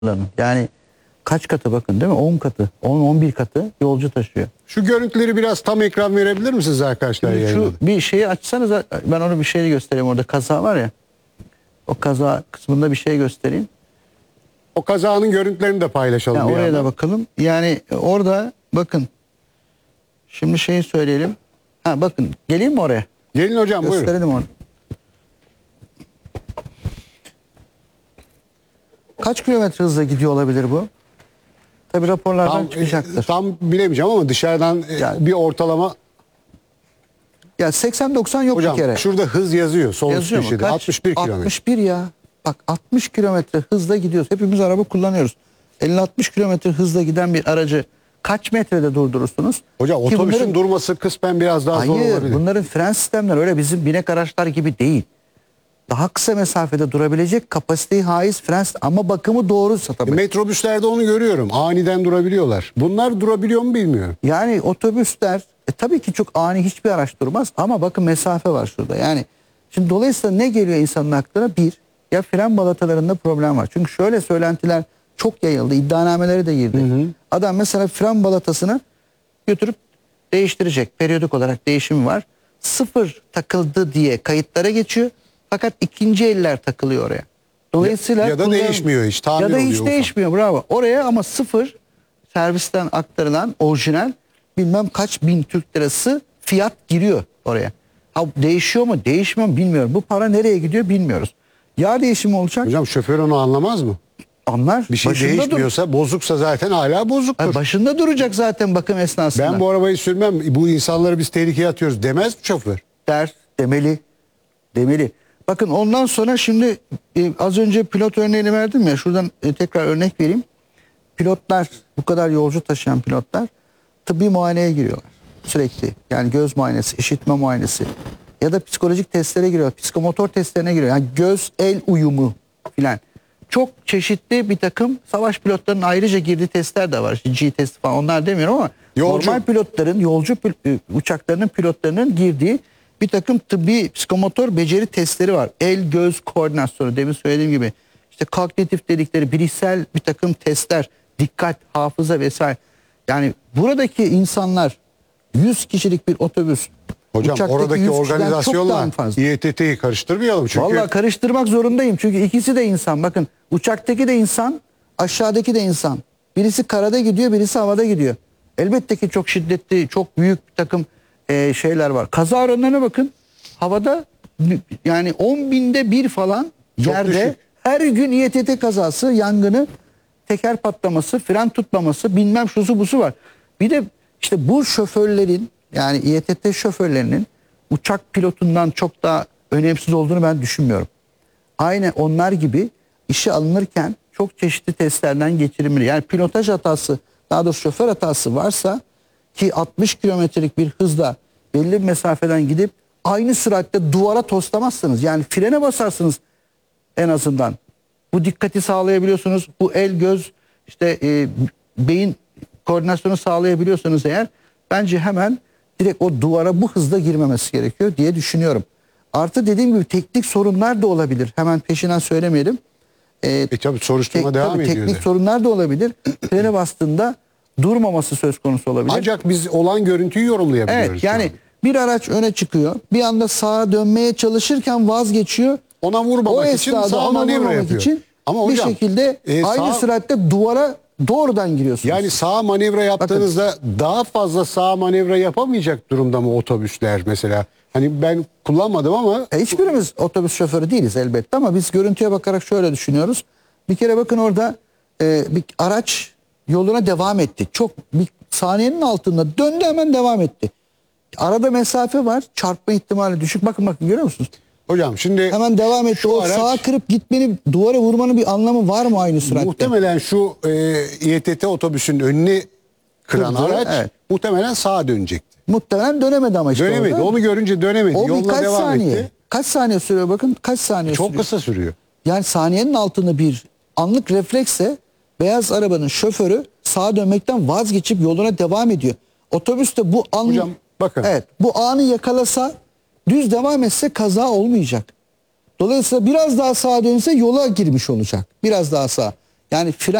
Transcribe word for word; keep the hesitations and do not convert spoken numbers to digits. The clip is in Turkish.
Yani kaç katı bakın değil mi? on katı, on on bir katı yolcu taşıyor. Şu görüntüleri biraz tam ekran verebilir misiniz arkadaşlar? Şimdi şu bir şeyi açsanız, ben onu bir şeyi göstereyim, orada kaza var ya. O kaza kısmında bir şey göstereyim. O kazanın görüntülerini de paylaşalım. Yani oraya yandan da bakalım. Yani orada bakın. Şimdi şeyi söyleyelim. Ha bakın, geleyim mi oraya? Gelin hocam, buyurun. Gösterelim onu. Kaç kilometre hızla gidiyor olabilir bu? Tabii raporlardan Tam, çıkacaktır. tam bilemeyeceğim ama dışarıdan Yani- bir ortalama. Ya seksen doksan yok Hocam bir kere. şurada hız yazıyor sol üst Yazıyor mu? köşede. Kaç? altmış bir kilometre. altmış bir ya. Bak altmış kilometre hızla gidiyoruz. Hepimiz araba kullanıyoruz. elli altmış kilometre hızla giden bir aracı kaç metrede durdurursunuz? Hocam Ki otobüsün bunların- durması kısmen biraz daha zor Hayır, olabilir. bunların fren sistemleri öyle bizim binek araçlar gibi değil. Daha kısa mesafede durabilecek kapasiteyi haiz fren sistemi. Ama bakımı doğruysa tabii. Metrobüslerde onu görüyorum. Aniden durabiliyorlar. Bunlar durabiliyor mu bilmiyorum. Yani otobüsler e, tabii ki çok ani hiçbir araç durmaz ama bakın mesafe var şurada. Yani şimdi dolayısıyla ne geliyor insanın aklına? Bir, ya fren balatalarında problem var. Çünkü şöyle söylentiler çok yayıldı. İddianameleri de girdi. Hı hı. Adam mesela fren balatasını götürüp değiştirecek. Periyodik olarak değişimi var. Sıfır takıldı diye kayıtlara geçiyor. Fakat ikinci eller takılıyor oraya. Dolayısıyla Ya- ya da kullan- değişmiyor hiç, tamir Ya da hiç oluyor ufak. değişmiyor, bravo. Oraya ama sıfır servisten aktarılan orijinal bilmem kaç bin Türk lirası fiyat giriyor oraya. Ha, değişiyor mu değişmiyor mu bilmiyorum. Bu para nereye gidiyor bilmiyoruz. Yağ değişimi olacak. Hocam şoför onu anlamaz mı? Anlar. Bir şey başında dur- değişmiyorsa, bozuksa zaten hala bozuktur. Ha, başında duracak zaten bakım esnasında. Ben bu arabayı sürmem. Bu insanları biz tehlikeye atıyoruz demez mi şoför? Der, demeli. Demeli. Bakın ondan sonra şimdi e, az önce pilot örneğini verdim ya, şuradan e, tekrar örnek vereyim. Pilotlar, bu kadar yolcu taşıyan pilotlar tıbbi muayeneye giriyorlar sürekli. Yani göz muayenesi, işitme muayenesi ya da psikolojik testlere giriyor, psikomotor testlerine giriyor. Yani göz el uyumu filan. Çok çeşitli bir takım savaş pilotlarının ayrıca girdiği testler de var. G testi falan, onlar demiyorum ama Yolcu. normal pilotların, yolcu pil- uçaklarının pilotlarının girdiği bir takım tıbbi psikomotor beceri testleri var. El göz koordinasyonu, demin söylediğim gibi. İşte kognitif dedikleri bilişsel bir takım testler, dikkat, hafıza vesaire. Yani buradaki insanlar yüz kişilik bir otobüs. Hocam uçaktaki oradaki yüz kişiden çok organizasyonla daha fazla. İ T T'yi karıştırmayalım. Çünkü Vallahi karıştırmak zorundayım çünkü ikisi de insan. Bakın uçaktaki de insan, aşağıdaki de insan. Birisi karada gidiyor, birisi havada gidiyor. Elbette ki çok şiddetli, çok büyük bir takım e, şeyler var. Kaza oranlarına bakın. Havada yani on binde bir falan Çok yerde düşük. her gün İ T T kazası, yangını, teker patlaması, fren tutmaması, bilmem şusu busu var. Bir de işte bu şoförlerin, yani İ T T şoförlerinin uçak pilotundan çok daha önemsiz olduğunu ben düşünmüyorum. Aynı onlar gibi işe alınırken çok çeşitli testlerden geçirilmeli. Yani pilotaj hatası, daha doğrusu şoför hatası varsa, ki altmış kilometrelik bir hızla belli bir mesafeden gidip aynı süratte duvara toslamazsınız. Yani frene basarsınız en azından. Bu dikkati sağlayabiliyorsunuz. Bu el göz işte e, beyin koordinasyonu sağlayabiliyorsanız eğer, bence hemen direkt o duvara bu hızla girmemesi gerekiyor diye düşünüyorum. Artı dediğim gibi teknik sorunlar da olabilir. Hemen peşinden söylemeyelim. Ee, E tabii soruşturma tek- devam tabii ediyor. teknik da. sorunlar da olabilir. Frene bastığında durmaması söz konusu olabilir. Ancak biz olan görüntüyü yorumlayabiliyoruz. Evet, şu yani an. bir araç öne çıkıyor. Bir anda sağa dönmeye çalışırken vazgeçiyor. Ona vurmamak O için esnada sağ ona manevra vurmamak yapıyor. için Ama bir hocam, şekilde e, aynı sağ- süratte duvara doğrudan giriyorsunuz. Yani sağ manevra yaptığınızda daha fazla sağ manevra yapamayacak durumda mı otobüsler mesela? Hani ben kullanmadım ama E, hiçbirimiz otobüs şoförü değiliz elbette ama biz görüntüye bakarak şöyle düşünüyoruz. Bir kere bakın orada e, bir araç yoluna devam etti. Çok bir saniyenin altında döndü, hemen devam etti. Arada mesafe var, çarpma ihtimali düşük. Bakın bakın, görüyor musunuz? hocam şimdi Hemen devam etti. şu O araç- sağa kırıp gitmeni, duvara vurmanın bir anlamı var mı aynı süratte? muhtemelen şu e, İ T T otobüsün önünü kıran Kırdı, araç evet. muhtemelen sağa dönecekti. Muhtemelen dönemedi ama işte Dönemedi. orada. Onu görünce dönemedi. O Yoluna birkaç devam saniye. etti. Kaç saniye sürüyor bakın, kaç saniye Çok sürüyor. kısa sürüyor. Yani saniyenin altında bir anlık refleksle beyaz arabanın şoförü sağa dönmekten vazgeçip yoluna devam ediyor. Otobüste bu an, Hocam, bakın. Evet, bu anı yakalasa, düz devam etse kaza olmayacak. Dolayısıyla biraz daha sağa dönse yola girmiş olacak. Biraz daha sağa. Yani fren